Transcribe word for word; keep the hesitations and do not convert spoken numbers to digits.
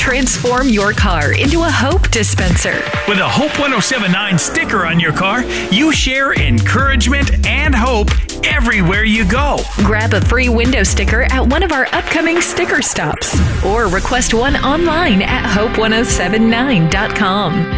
transform your car into a Hope dispenser. With a Hope one oh seven point nine sticker on your car, you share encouragement and hope everywhere you go. Grab a free window sticker at one of our upcoming sticker stops or request one online at hope ten seventy-nine dot com.